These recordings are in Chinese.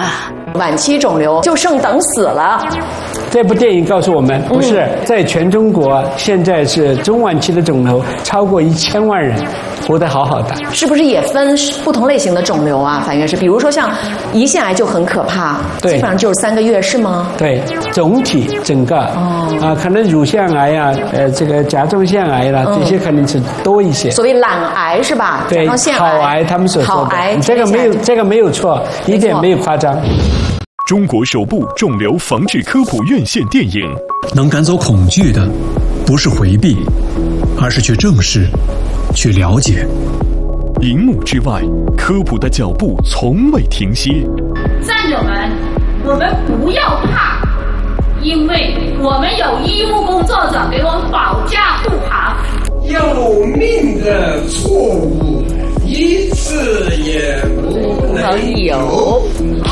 晚期肿瘤就剩等死了。 这部电影告诉我们，不是在全中国现在是中晚期的肿瘤超过1000万人，活得好好的。 是不是也分不同类型的肿瘤啊？樊院士，比如说像胰腺癌就很可怕， 对， 基本上就是3个月，是吗？ 对，总体整个可能乳腺癌啊，这个甲状腺癌啦，这些肯定是多一些。 所谓懒癌是吧？ 对， 甲状腺癌、 好癌他们所说的， 好癌， 这个没有错，一点没有夸张。 中国首部肿瘤防治科普院线电影， 能赶走恐惧的，不是回避，而是去正视，去了解。 荧幕之外，科普的脚步从未停歇。 战友们，我们不要怕，因为我们有医务工作者给我们保驾护航。 有命的错误一次也不能有。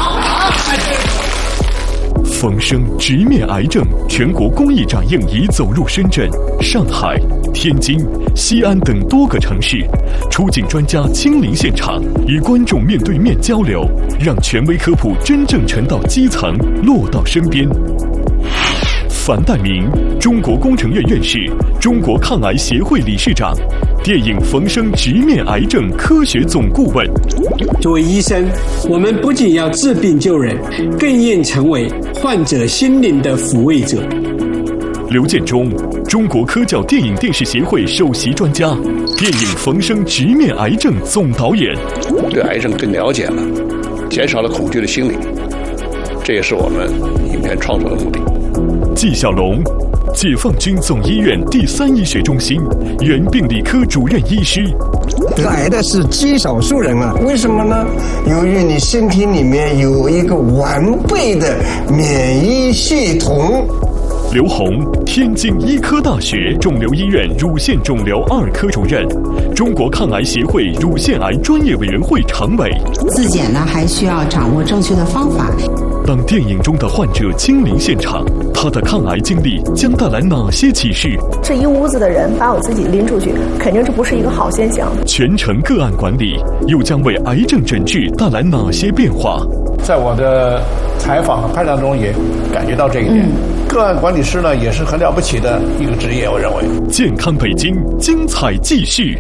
冯生直面癌症全国公益展映已走入深圳、上海、天津、西安等多个城市，出境专家亲临现场，与观众面对面交流，让权威科普真正沉到基层，落到身边。樊岱明，中国工程院院士，中国抗癌协会理事长，电影《冯生直面癌症》科学总顾问。 作为医生，我们不仅要治病救人，更应成为患者心灵的抚慰者。 刘建中，中国科教电影电视协会首席专家，电影《冯生直面癌症》总导演。 对癌症更了解了，减少了恐惧的心理，这也是我们影片创作的目的。 纪晓龙，解放军总医院第3医学中心原病理科主任医师。 得癌的是极少数人啊，为什么呢？由于你身体里面有一个完备的免疫系统。 刘洪，天津医科大学肿瘤医院乳腺肿瘤2科主任，中国抗癌协会乳腺癌专业委员会常委。 自检呢，还需要掌握正确的方法。 当电影中的患者亲临现场，他的抗癌经历将带来哪些启示？ 这一屋子的人把我自己拎出去，肯定这不是一个好现象。 全程个案管理又将为癌症诊治带来哪些变化？ 在我的采访和拍摄中也感觉到这一点。个案管理师呢，也是很了不起的一个职业，我认为。 健康北京，精彩继续。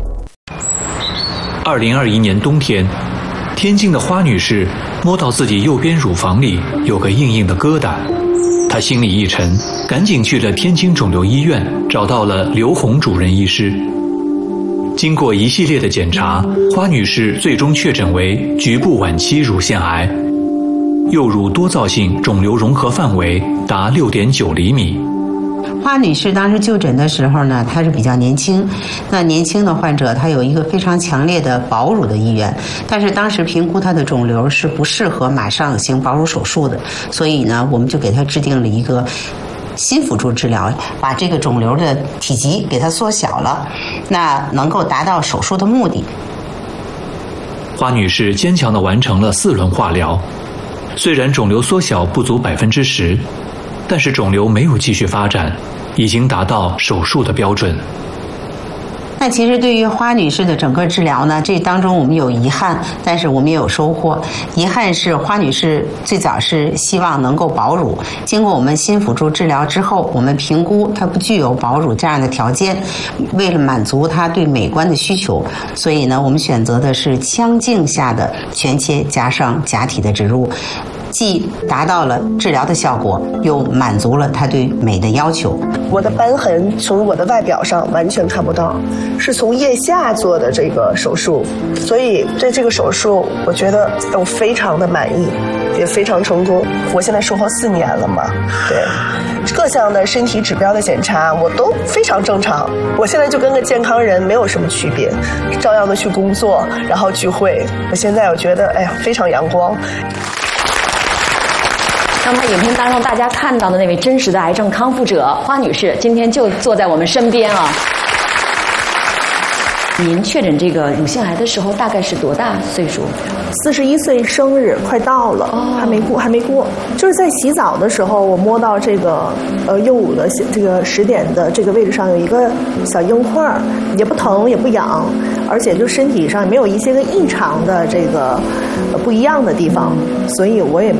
2021年冬天，天津的花女士摸到自己右边乳房里有个硬硬的疙瘩，她心里一沉，赶紧去了天津肿瘤医院，找到了刘洪主任医师。经过一系列的检查，花女士最终确诊为局部晚期乳腺癌，右乳多灶性肿瘤融合范围达6.9厘米。 花女士当时就诊的时候呢，她是比较年轻。那年轻的患者，她有一个非常强烈的保乳的意愿，但是当时评估她的肿瘤是不适合马上行保乳手术的，所以呢，我们就给她制定了一个新辅助治疗，把这个肿瘤的体积给它缩小了，那能够达到手术的目的。 花女士坚强地完成了4轮化疗，虽然肿瘤缩小不足10%，但是肿瘤没有继续发展，已经达到手术的标准。 那其实对于花女士的整个治疗呢，这当中我们有遗憾，但是我们也有收获。遗憾是花女士最早是希望能够保乳，经过我们新辅助治疗之后，我们评估她不具有保乳这样的条件，为了满足她对美观的需求，所以呢，我们选择的是腔镜下的全切加上假体的植入，既达到了治疗的效果，又满足了他对美的要求。 我的瘢痕从我的外表上完全看不到，是从腋下做的这个手术，所以对这个手术我觉得我非常的满意，也非常成功。我现在术后4年了嘛，对，各项的身体指标的检查我都非常正常，我现在就跟个健康人没有什么区别，照样的去工作，然后聚会。我现在我觉得哎呀非常阳光。 那么影片当中大家看到的那位真实的癌症康复者花女士，今天就坐在我们身边啊。您确诊这个乳腺癌的时候大概是多大岁数 ？41岁生日快到了，还没过。就是在洗澡的时候，我摸到这个右乳的这个10点的这个位置上有一个小硬块，也不疼也不痒，而且就身体上没有一些个异常的这个不一样的地方，所以我也